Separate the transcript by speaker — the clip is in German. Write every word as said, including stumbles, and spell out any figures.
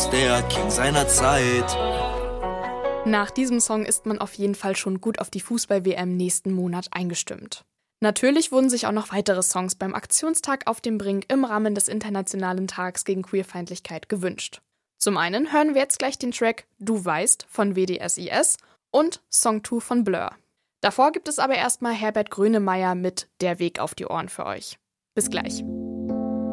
Speaker 1: Jesus, der King seiner Zeit.
Speaker 2: Nach diesem Song ist man auf jeden Fall schon gut auf die Fußball-W M nächsten Monat eingestimmt. Natürlich wurden sich auch noch weitere Songs beim Aktionstag auf dem Brink im Rahmen des Internationalen Tags gegen Queerfeindlichkeit gewünscht. Zum einen hören wir jetzt gleich den Track Du weißt von W D S I S und Song zwei von Blur. Davor gibt es aber erstmal Herbert Grönemeyer mit Der Weg auf die Ohren für euch. Bis gleich.